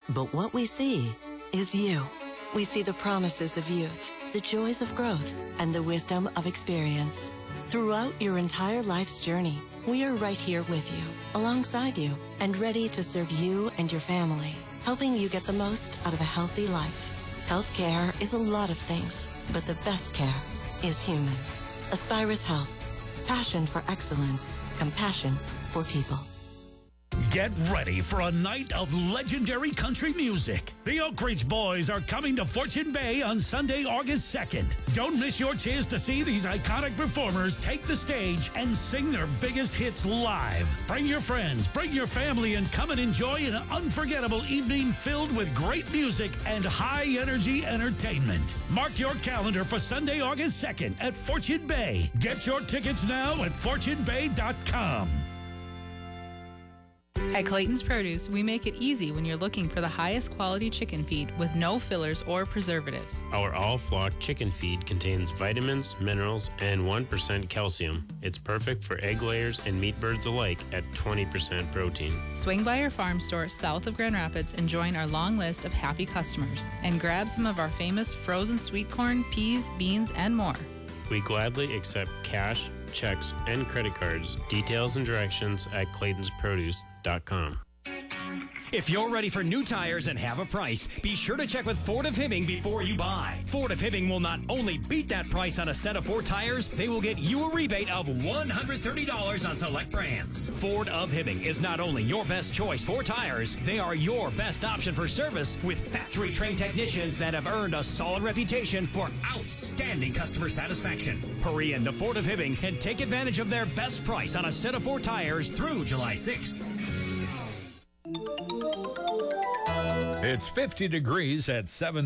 But what we see is you. We see the promises of youth, the joys of growth, and the wisdom of experience. Throughout your entire life's journey, we are right here with you, alongside you, and ready to serve you and your family, helping you get the most out of a healthy life. Healthcare is a lot of things, but the best care is human. Aspirus Health. Passion for excellence. Compassion for people. Get ready for a night of legendary country music. The Oak Ridge Boys are coming to Fortune Bay on Sunday, August 2nd. Don't miss your chance to see these iconic performers take the stage and sing their biggest hits live. Bring your friends, bring your family, and come and enjoy an unforgettable evening filled with great music and high-energy entertainment. Mark your calendar for Sunday, August 2nd at Fortune Bay. Get your tickets now at fortunebay.com. At Clayton's Produce, we make it easy when you're looking for the highest quality chicken feed with no fillers or preservatives. Our all-flock chicken feed contains vitamins, minerals, and 1% calcium. It's perfect for egg layers and meat birds alike at 20% protein. Swing by our farm store south of Grand Rapids and join our long list of happy customers. And grab some of our famous frozen sweet corn, peas, beans, and more. We gladly accept cash, checks, and credit cards. Details and directions at claytonsproduce.com. If you're ready for new tires and have a price, be sure to check with Ford of Hibbing before you buy. Ford of Hibbing will not only beat that price on a set of 4 tires, they will get you a rebate of $130 on select brands. Ford of Hibbing is not only your best choice for tires, they are your best option for service with factory-trained technicians that have earned a solid reputation for outstanding customer satisfaction. Hurry into Ford of Hibbing and take advantage of their best price on a set of 4 tires through July 6th. It's 50 degrees at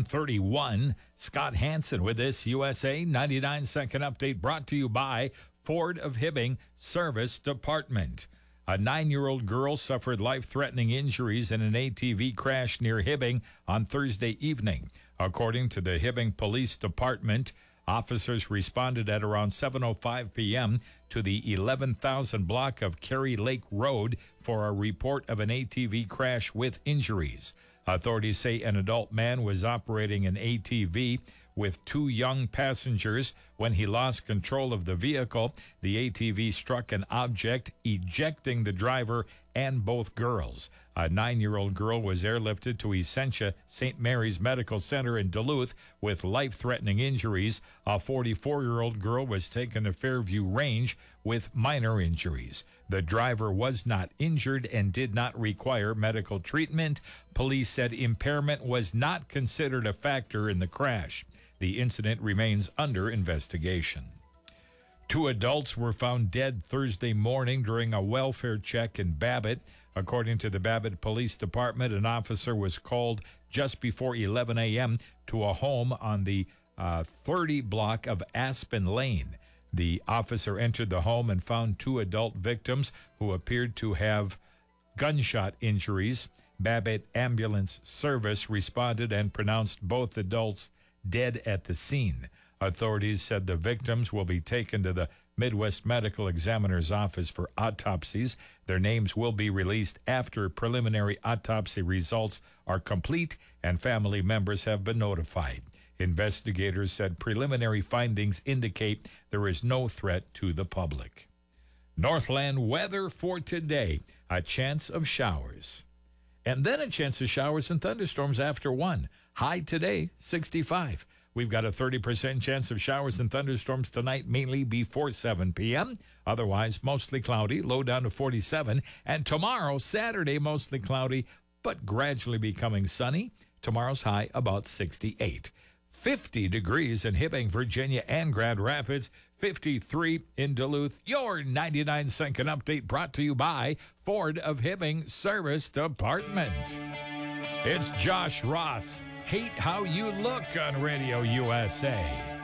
7:31. Scott Hansen with this USA 99-second update brought to you by Ford of Hibbing Service Department. A 9-year-old girl suffered life-threatening injuries in an ATV crash near Hibbing on Thursday evening. According to the Hibbing Police Department, officers responded at around 7:05 p.m. to the 11,000 block of Kerry Lake Road for a report of an ATV crash with injuries. Authorities say an adult man was operating an ATV with 2 young passengers. When he lost control of the vehicle, the ATV struck an object, ejecting the driver and both girls. A 9-year-old girl was airlifted to Essentia St. Mary's Medical Center in Duluth with life-threatening injuries. A 44-year-old girl was taken to Fairview Range with minor injuries. The driver was not injured and did not require medical treatment. Police said impairment was not considered a factor in the crash. The incident remains under investigation. 2 adults were found dead Thursday morning during a welfare check in Babbitt. According to the Babbitt Police Department, an officer was called just before 11 a.m. to a home on the 30 block of Aspen Lane. The officer entered the home and found 2 adult victims who appeared to have gunshot injuries. Babbitt Ambulance Service responded and pronounced both adults dead at the scene. Authorities said the victims will be taken to the Midwest Medical Examiner's office for autopsies. Their names will be released after preliminary autopsy results are complete and family members have been notified. Investigators said preliminary findings indicate there is no threat to the public. Northland weather for today, a chance of showers. And then a chance of showers and thunderstorms after 1. High today, 65. We've got a 30% chance of showers and thunderstorms tonight, mainly before 7 p.m. Otherwise, mostly cloudy, low down to 47. And tomorrow, Saturday, mostly cloudy, but gradually becoming sunny. Tomorrow's high about 68. 50 degrees in Hibbing, Virginia, and Grand Rapids. 53 in Duluth. Your 99-second update brought to you by Ford of Hibbing Service Department. It's Josh Ross. Hate How You Look on Radio USA.